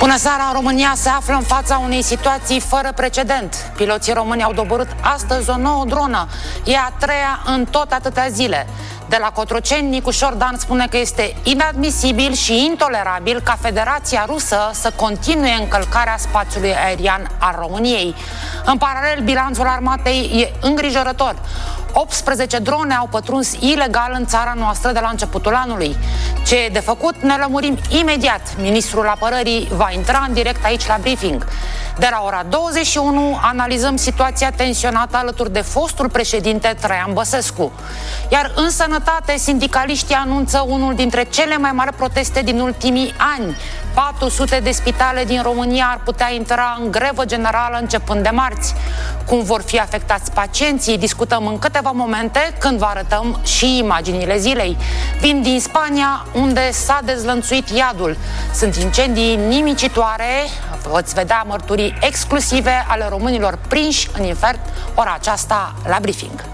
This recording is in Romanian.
Bună seara! România se află în fața unei situații fără precedent. Piloții români au doborât astăzi o nouă dronă. E a treia în tot atâtea zile. De la Cotroceni, Nicu Șordan spune că este inadmisibil și intolerabil ca Federația Rusă să continue încălcarea spațiului aerian al României. În paralel, bilanțul armatei e îngrijorător. 18 drone au pătruns ilegal în țara noastră de la începutul anului. Ce e de făcut, ne lămurim imediat. Ministrul Apărării va intra în direct aici la briefing. De la ora 21 analizăm situația tensionată alături de fostul președinte Traian Băsescu. Iar în sănătate, sindicaliștii anunță unul dintre cele mai mari proteste din ultimii ani. 400 de spitale din România ar putea intra în grevă generală începând de marți. Cum vor fi afectați pacienții, discutăm în câteva momente când vă arătăm și imaginile zilei. Vin din Spania, unde s-a dezlănțuit iadul. Sunt incendii nimicitoare, veți vedea mărturii exclusive ale românilor prinși în infert ora aceasta la briefing.